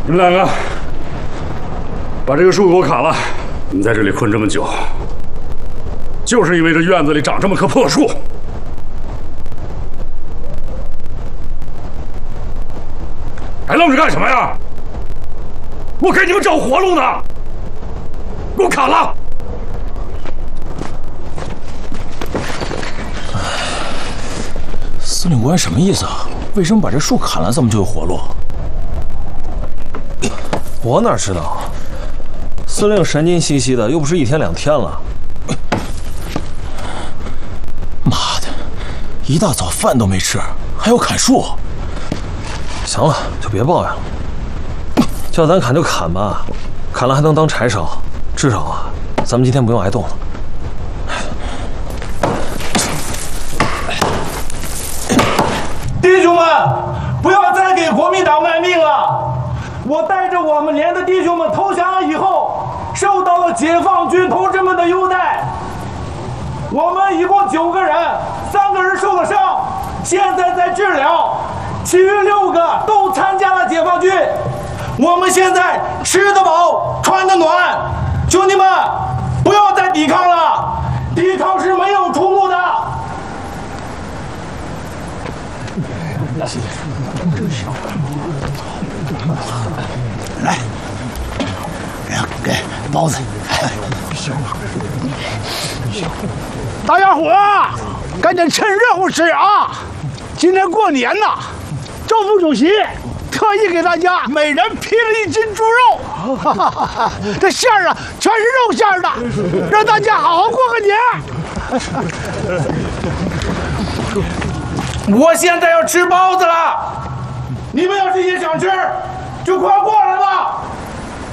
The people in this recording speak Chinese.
你们两个把这个树给我砍了！你们在这里困这么久，就是因为这院子里长这么棵破树。还愣着干什么呀？我给你们找活路呢！给我砍了！ 司令官什么意思啊？为什么把这树砍了，咱们就有活路？ 我哪知道？司令神经兮兮的，又不是1天2天了。 妈的，一大早饭都没吃，还要砍树？ 行了，就别抱怨了。叫咱砍就砍吧，砍了还能当柴烧，至少啊，咱们今天不用挨冻了。 弟兄们，不要再给国民党卖命了！我带着我们连的弟兄们投降以后，受到了解放军同志们的优待。我们一共9个人，3个人受了伤，现在在治疗，其余6个都参加了解放军。我们现在吃得饱，穿得暖。兄弟们，不要再抵抗了，抵抗是没有出路的。 来，给包子。大家伙啊，赶紧趁热乎吃啊！今天过年呐，赵副主席特意给大家每人批了1斤猪肉，这馅儿啊全是肉馅儿的，让大家好好过个年。 我现在要吃包子了，你们要是也想吃，就快过